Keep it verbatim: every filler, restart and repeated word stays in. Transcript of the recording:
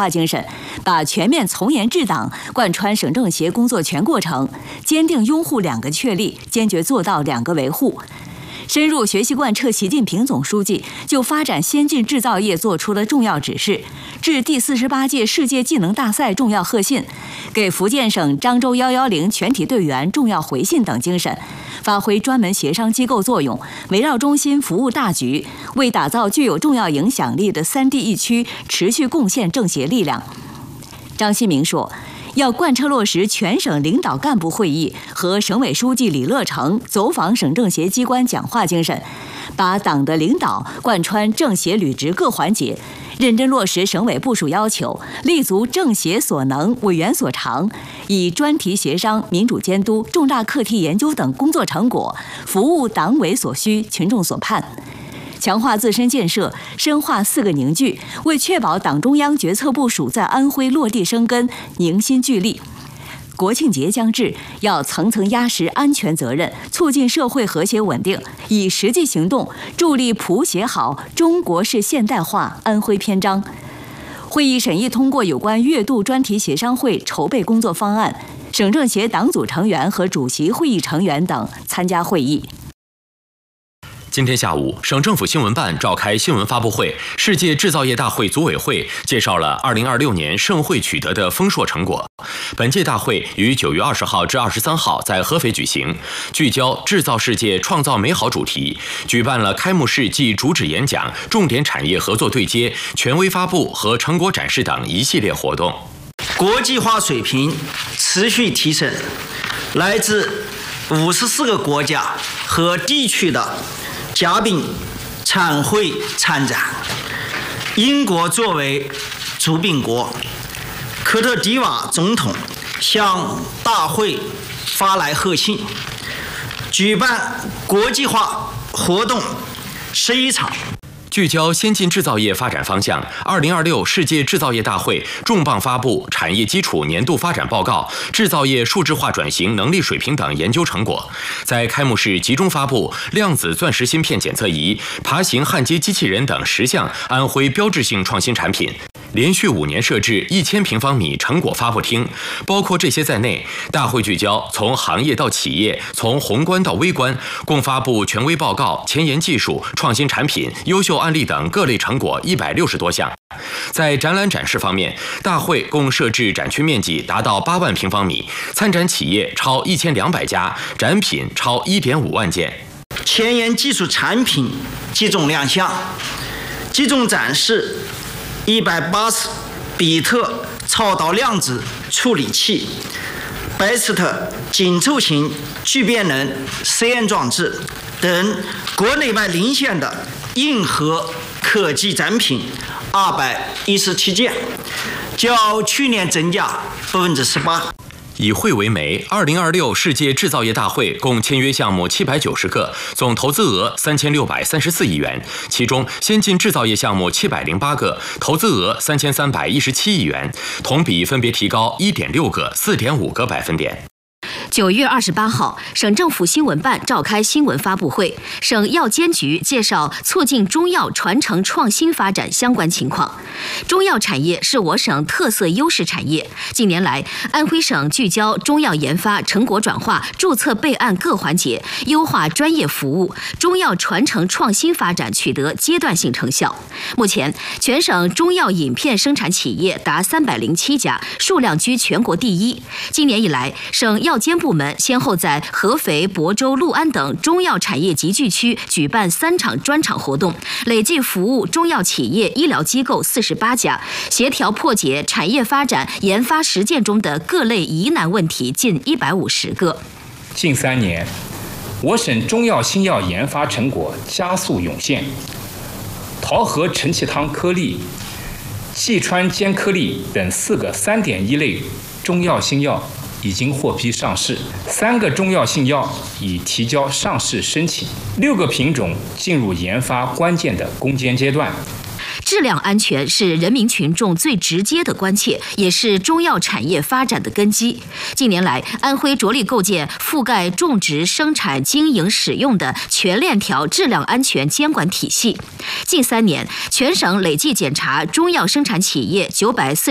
化精神，把全面从严治党贯穿省政协工作全过程，坚定拥护两个确立，坚决做到两个维护。深入学习贯彻习近平总书记就发展先进制造业作出了重要指示，致第四十八届世界技能大赛重要贺信，给福建省漳州一一零全体队员重要回信等精神，发挥专门协商机构作用，围绕中心服务大局，为打造具有重要影响力的三地一区持续贡献政协力量。张新民说，要贯彻落实全省领导干部会议和省委书记李乐成走访省政协机关讲话精神，把党的领导贯穿政协履职各环节，认真落实省委部署要求，立足政协所能、委员所长，以专题协商、民主监督、重大课题研究等工作成果，服务党委所需、群众所盼。强化自身建设，深化四个凝聚，为确保党中央决策部署在安徽落地生根、凝心聚力。国庆节将至，要层层压实安全责任，促进社会和谐稳定，以实际行动助力谱写好中国式现代化安徽篇章。会议审议通过有关月度专题协商会筹备工作方案，省政协党组成员和主席会议成员等参加会议。 今天下午，省政府新闻办召开新闻发布会，世界制造业大会组委会介绍了二零二六年盛会取得的丰硕成果。本届大会于九月二十号至二十三号在合肥举行，聚焦制造世界创造美好主题，举办了开幕式暨主旨演讲、重点产业合作对接、权威发布和成果展示等一系列活动。 国际化水平持续提升，来自五十四个国家和地区的嘉宾参会参展。英国作为主宾国，科特迪瓦总统向大会发来贺信，举办国际化活动十一场。 聚焦先进制造业发展方向，二零二六世界制造业大会重磅发布产业基础年度发展报告、制造业数字化转型能力水平等研究成果。在开幕式集中发布量子钻石芯片检测仪、爬行焊接机器人等十项安徽标志性创新产品。连续五年设置一千平方米成果发布厅，包括这些在内，大会聚焦从行业到企业，从宏观到微观，共发布权威报告、前沿技术、创新产品、优秀案例等各类成果一百六十多项。在展览展示方面，大会共设置展区面积达到八万平方米，参展企业超一千两百家，展品超一点五万件。 前沿技术产品集中亮相，集中展示一百八十比特超导量子处理器、白斯特紧凑型聚变能实验装置等国内外领先的硬核科技展品二百一十七件，较去年增加百分之十八。 以会为媒，二零二六世界制造业大会共签约项目七百九十个，总投资额三千六百三十四亿元，其中先进制造业项目七百零八个，投资额三千三百一十七亿元，同比分别提高一点六个、四点五个百分点。 九月二十八号，省政府新闻办召开新闻发布会，省药监局介绍促进中药传承创新发展相关情况。中药产业是我省特色优势产业。近年来，安徽省聚焦中药研发、成果转化、注册备案各环节，优化专业服务，中药传承创新发展取得阶段性成效。目前，全省中药饮片生产企业达三百零七家，数量居全国第一。今年以来，省药监部门先后在合肥、亳州、六安等中药产业集聚区举办三场专场活动，累计服务中药企业、医疗机构四十八家，协调破解产业发展研发实践中的各类疑难问题近一百五十个。 近三年，我省中药新药研发成果加速涌现，桃核承气汤颗粒、济川坚颗粒等四个 三点一 类中药新药已经获批上市，三个中药新药已提交上市申请，六个品种进入研发关键的攻坚阶段。 质量安全是人民群众最直接的关切，也是中药产业发展的根基。近年来，安徽着力构建覆盖种植、生产、经营、使用的全链条质量安全监管体系。近三年，全省累计检查中药生产企业九百四。